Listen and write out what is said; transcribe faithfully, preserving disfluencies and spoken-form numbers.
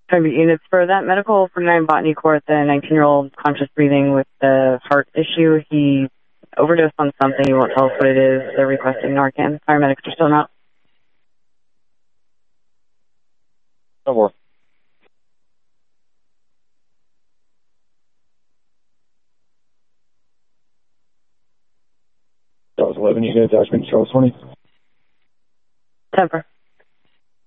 Private units for that medical forty-nine Botany Court, the nineteen-year-old conscious breathing with the heart issue. He overdosed on something. He won't tell us what it is. They're requesting Narcan. Paramedics are still not. No more. That was eleven. You can attachment, Charles twenty. Temper.